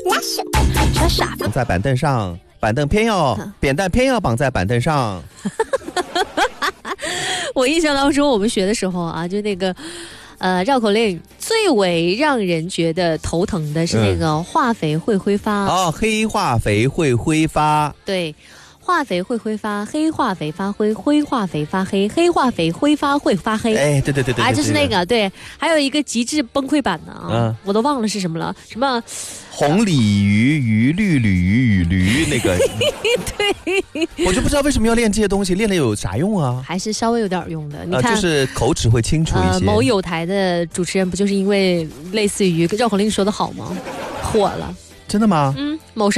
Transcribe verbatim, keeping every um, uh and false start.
这傻子在板凳上，板凳偏要扁担偏要绑在板凳上。 我印象当中，我们学的时候啊，就那个。呃，绕口令最为让人觉得头疼的是那个化肥会挥发、嗯、 哦，黑化肥会挥发， 对，化肥会挥发，黑化肥发灰，灰化肥发黑，黑化肥挥发会发黑。 哎，对对对对， 啊，就是那个对，还有一个极致崩溃版的啊， 嗯、 我都忘了是什么了，什么红鲤鱼、鱼绿鲤鱼、与驴那个， 对， 我就不知道为什么要练这些东西，练了有啥用啊？ 还是稍微有点用的。你看， 呃、就是口齿会清楚一些、呃。 某有台的主持人不就是因为类似于绕口令说的好吗，火了？ 真的吗？ 嗯，某。